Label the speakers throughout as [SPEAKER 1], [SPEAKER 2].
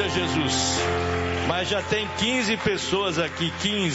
[SPEAKER 1] Aleluia, Jesus. Mas já tem 15 pessoas aqui,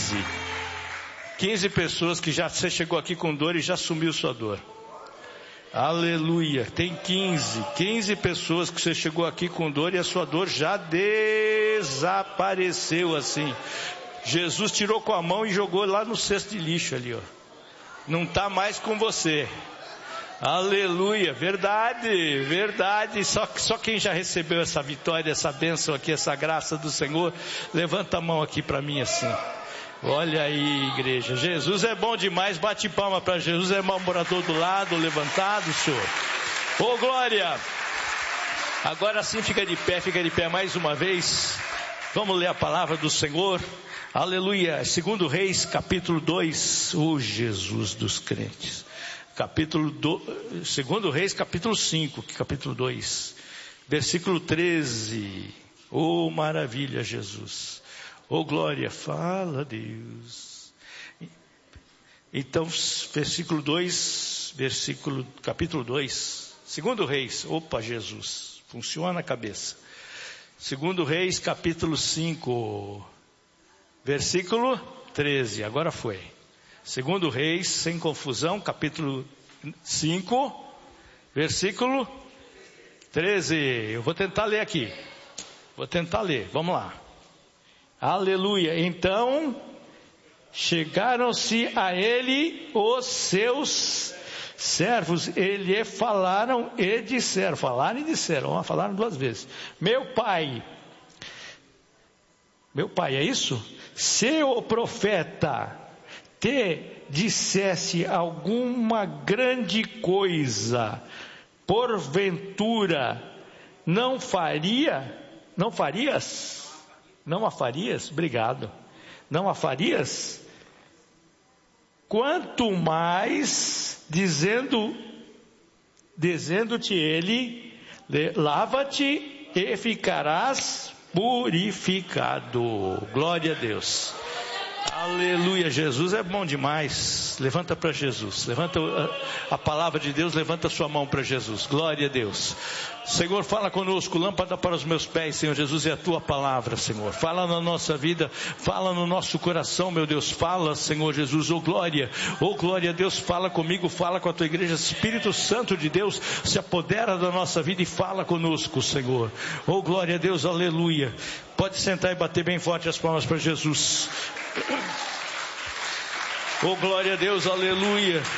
[SPEAKER 1] 15 pessoas que você chegou aqui com dor e já sumiu sua dor. Aleluia, tem 15 pessoas que você chegou aqui com dor e a sua dor já desapareceu assim. Jesus tirou com a mão e jogou lá no cesto de lixo ali, ó. Não está mais com você. Aleluia, verdade. Só quem já recebeu essa vitória, essa bênção aqui, essa graça do Senhor, levanta a mão aqui para mim assim. Olha aí, igreja, Jesus é bom demais. Bate palma para Jesus, irmão morador do lado, levantado, Senhor. Ô glória. Agora sim, fica de pé mais uma vez. Vamos ler a palavra do Senhor. Aleluia, 2 Reis, capítulo 2, o Jesus dos crentes. 2 Reis, capítulo 5, capítulo 2, versículo 13. Oh, maravilha, Jesus. Oh, glória, fala, Deus. Então, capítulo 2, 2 Reis, opa, Jesus, funciona a cabeça. 2 Reis, capítulo 5, versículo 13, agora foi. 2 Reis, sem confusão, capítulo 5, versículo 13. Eu vou tentar ler aqui. Vamos lá. Aleluia. Então, chegaram-se a ele os seus servos, lhe falaram e disseram. Falaram, falaram duas vezes. Meu pai, é isso? Se o profeta te dissesse alguma grande coisa, porventura, não a farias? Obrigado. Não a farias? Quanto mais, dizendo-te ele, lava-te e ficarás purificado. Glória a Deus. Aleluia, Jesus é bom demais. Levanta para Jesus, levanta a palavra de Deus, levanta a sua mão para Jesus. Glória a Deus. Senhor, fala conosco, lâmpada para os meus pés, Senhor Jesus, é a tua palavra, Senhor. Fala na nossa vida, fala no nosso coração, meu Deus. Fala, Senhor Jesus, oh glória a Deus, fala comigo, fala com a tua igreja. Espírito Santo de Deus, se apodera da nossa vida e fala conosco, Senhor. Oh glória a Deus, aleluia. Pode sentar e bater bem forte as palmas para Jesus. Oh glória a Deus, aleluia.